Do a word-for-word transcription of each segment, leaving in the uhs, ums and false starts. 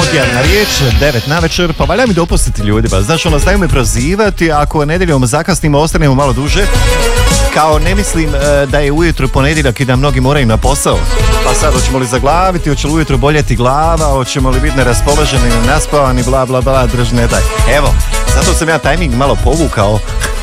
Odjavna riječ, devet na večer, pa valja mi dopustiti ljudima. Znaš, ono, znaju me prozivati, ako nedjeljom zakasnimo, ostanemo malo duže. Kao ne mislim e, da je ujutro ponedjeljak i da mnogi moraju na posao. Pa sad, hoćemo li zaglaviti, hoće li ujutro boljeti glava, hoćemo li biti neraspoloženi, naspavani, bla bla bla, drž ne daj. Evo, zato sam ja tajming malo povukao.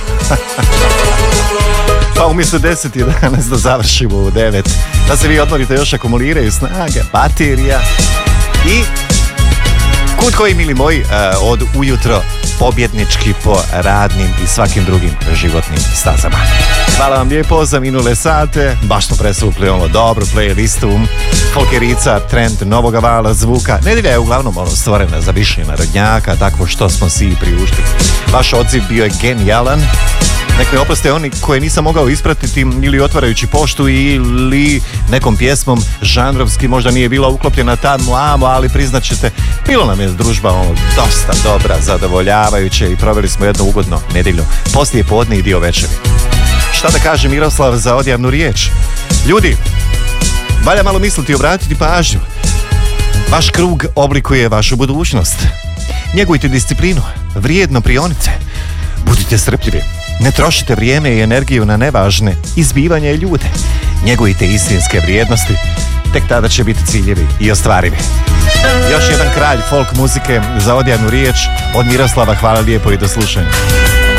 Pa umjesto deset jedanaest da završimo u devet. Da se vi odmorite, još akumuliraju snage, baterija. I kud koji, mili moji, od ujutro pobjednički po radnim i svakim drugim životnim stazama. Hvala vam lijepo za minule sate, baš smo presvukli ono dobru playlistu, folkerica, trend novoga vala zvuka. Nedjelja je uglavnom ono stvorena za više narodnjaka, takvo što smo si i priuštili. Vaš odziv bio je genijalan. Nek me oproste oni koje nisam mogao ispratiti ili otvarajući poštu ili nekom pjesmom žanrovski možda nije bila uklopljena ta mlamo, ali priznat ćete, bilo nam je družba ono dosta dobra, zadovoljavajuće i proveli smo jedno ugodno nedjelju, poslije podne i dio večeri. Šta da kaže Miroslav za odjavnu riječ? Ljudi, valja malo misliti i obratiti pažnju. Vaš krug oblikuje vašu budućnost. Njegujte disciplinu, vrijedno prionite, budite strpljivi. Ne trošite vrijeme i energiju na nevažne izbivanja i ljude. Njegujte istinske vrijednosti, tek tada će biti ciljevi i ostvarivi. Još jedan kralj folk muzike za odjavnu riječ od Miroslava, hvala lijepo i do slušanja.